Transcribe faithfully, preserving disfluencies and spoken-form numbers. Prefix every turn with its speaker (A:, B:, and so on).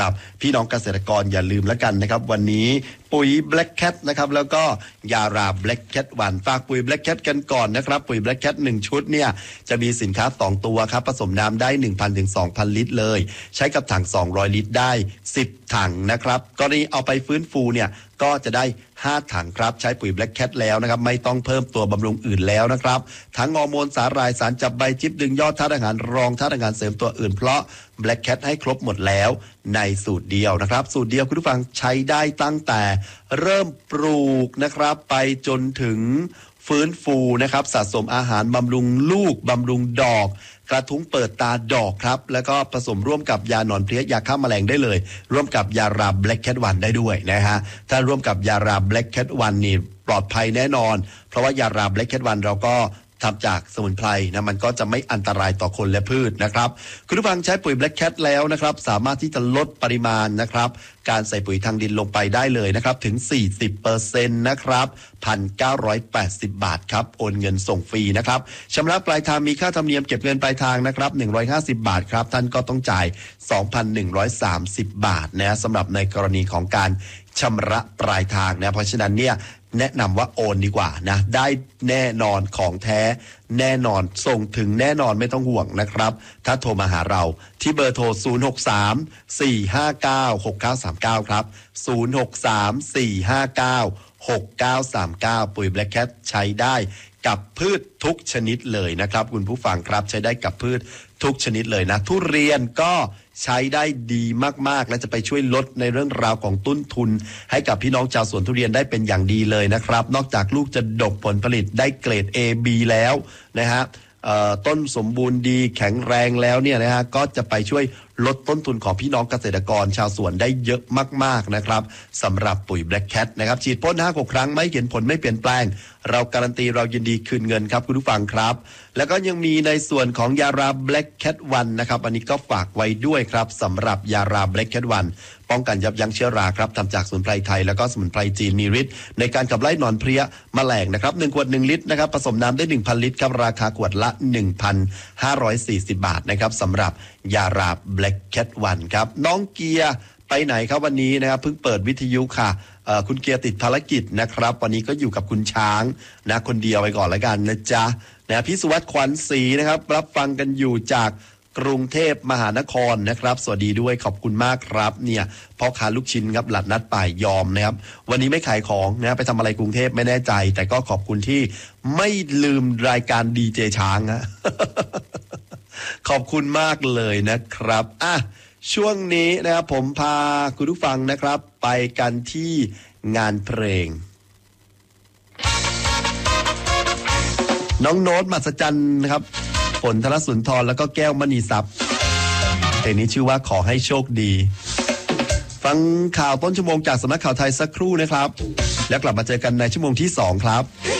A: พี่น้องเกษตรกรอย่าลืมแล้วกันนะครับวันนี้ปุ๋ย Black Cat นะครับแล้วก็ยารา Black Cat วันฝากปุ๋ย Black Cat กันก่อนนะครับปุ๋ย Black Cat หนึ่งชุดเนี่ยจะมีสินค้าสองตัวครับผสมน้ำได้ หนึ่งพัน ถึง สองพัน ลิตรเลยใช้กับถังสองร้อยลิตรได้สิบถังนะครับกรณีเอาไปฟื้นฟูเนี่ยก็จะได้ห้าถังครับใช้ปุ๋ย Black Cat แล้วนะครับไม่ต้องเพิ่มตัวบำรุงอื่นแล้วนะครับทั้งฮอร์โมนสาหร่ายสารจับใบจิ๊บดึงยอดธาตุอาหารรองธาตุอาหารเสริมตัวอื่นเพราะ Black Cat ให้ครบหมดแล้วในสูตรเดียวนะครับสูตรเดียวคุณผู้ฟังใช้ได้ตั้งแต่เริ่มปลูกนะครับไปจนถึงฟื้นฟูนะครับสะสมอาหารบำรุงลูกบำรุงดอกกระทุ้งเปิดตาดอกครับแล้วก็ผสมร่วมกับยาหนอนเพลี้ยยาฆ่าแมลงได้เลยร่วมกับยารา Black Cat วันได้ด้วยนะฮะถ้าร่วมกับยารา Black Cat วันนี่ปลอดภัยแน่นอนเพราะว่ายารา Black Cat วันเราก็ทำจากสมุนไพรนะมันก็จะไม่อันตรายต่อคนและพืชนะครับคุณผู้ฟังใช้ปุ๋ย Black Cat แล้วนะครับสามารถที่จะลดปริมาณนะครับการใส่ปุ๋ยทางดินลงไปได้เลยนะครับถึง สี่สิบเปอร์เซ็นต์ นะครับ หนึ่งพันเก้าร้อยแปดสิบ บาทครับโอนเงินส่งฟรีนะครับชำระปลายทางมีค่าธรรมเนียมเก็บเงินปลายทางนะครับหนึ่งร้อยห้าสิบบาทครับท่านก็ต้องจ่าย สองพันหนึ่งร้อยสามสิบ บาทนะสำหรับในกรณีของการชำระปลายทางนะเพราะฉะนั้นเนี่ยแนะนำว่าโอนดีกว่านะได้แน่นอนของแท้แน่นอนส่งถึงแน่นอนไม่ต้องห่วงนะครับถ้าโทรมาหาเราที่เบอร์โทรศูนย์ หก สาม สี่ ห้า เก้า หก เก้า สาม เก้าครับศูนย์ หก สาม สี่ ห้า เก้า หก เก้า สาม เก้าปุ๋ย Black Cat ใช้ได้กับพืชทุกชนิดเลยนะครับคุณผู้ฟังครับใช้ได้กับพืชทุกชนิดเลยนะทุเรียนก็ใช้ได้ดีมากๆและจะไปช่วยลดในเรื่องราวของต้นทุนให้กับพี่น้องชาวสวนทุเรียนได้เป็นอย่างดีเลยนะครับนอกจากลูกจะดกผลผลิตได้เกรด เอ บี แล้วนะฮะต้นสมบูรณ์ดีแข็งแรงแล้วเนี่ยนะฮะก็จะไปช่วยลดต้นทุนของพี่น้องเกษตรกรชาวสวนได้เยอะมากๆนะครับสำหรับปุ๋ย Black Cat นะครับฉีดพ่นห้า หกครั้งไม่เห็นผลไม่เปลี่ยนแปลงเราการันตีเรายินดีคืนเงินครับคุณผู้ฟังครับแล้วก็ยังมีในส่วนของยารา Black Cat วันนะครับอันนี้ก็ฝากไว้ด้วยครับสำหรับยารา Black Cat วันป้องกันยับยั้งเชื้อราครับทำจากสมุนไพรไทยแล้วก็สมุนไพรจีนมีฤทธิ์ในการขับไล่หนอนเพลี้ยแมลงนะครับหนึ่งขวดหนึ่งลิตรนะครับผสมน้ำได้ หนึ่งพัน ลิตรครับราคาขวดละ หนึ่งพันห้าร้อยสี่สิบ บาทนะครับสำหรับยารา Black Cat วันครับน้องเกียร์ไปไหนครับวันนี้นะครับเพิ่งเปิดวิทยุค่ะคุณเกียร์ติดภารกิจนะครับวันนี้ก็อยู่กับคุณช้างนะคนเดียวไปก่อนแล้วกันนะจ๊ะนะพี่สุวัสดิ์ขวัญศรีนะครับรับฟังกันอยู่จากกรุงเทพมหานครนะครับสวัสดีด้วยขอบคุณมากครับเนี่ยพ่อค้าลูกชิ้นครับหลัดนัดป่ายยอมนะครับวันนี้ไม่ขายของนะไปทำอะไรกรุงเทพไม่แน่ใจแต่ก็ขอบคุณที่ไม่ลืมรายการดีเจช้างนะ ขอบคุณมากเลยนะครับอ่ะช่วงนี้นะครับผมพาคุณผู้ฟังนะครับไปกันที่งานเพลงน้องโน้ตมหัศจรรย์นะครับฝนธนสุนทรแล้วก็แก้วมณีทรัพย์เพลงนี้ชื่อว่าขอให้โชคดีฟังข่าวต้นชั่วโมงจากสำนักข่าวไทยสักครู่นะครับแล้วกลับมาเจอกันในชั่วโมงที่สองครับ